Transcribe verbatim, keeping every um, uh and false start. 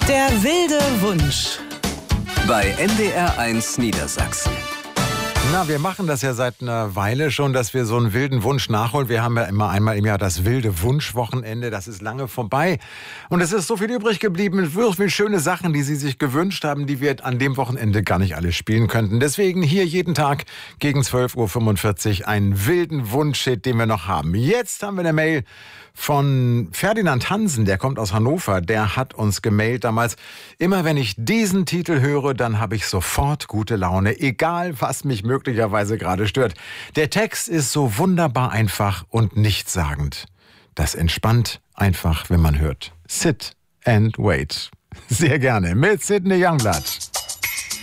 Der wilde Wunsch bei N D R eins Niedersachsen. Na, wir machen das ja seit einer Weile schon, dass wir so einen wilden Wunsch nachholen. Wir haben ja immer einmal im Jahr das wilde Wunschwochenende. Das ist lange vorbei. Und es ist so viel übrig geblieben. So viele schöne Sachen, die Sie sich gewünscht haben, die wir an dem Wochenende gar nicht alle spielen könnten. Deswegen hier jeden Tag gegen zwölf Uhr fünfundvierzig einen wilden Wunsch-Hit, den wir noch haben. Jetzt haben wir eine Mail von Ferdinand Hansen, der kommt aus Hannover. Der hat uns gemailt damals: Immer wenn ich diesen Titel höre, dann habe ich sofort gute Laune, egal was mich möglicherweise gerade stört. Der Text ist so wunderbar einfach und nichtssagend. Das entspannt einfach, wenn man hört. Sit and wait. Sehr gerne mit Sidney Youngblood.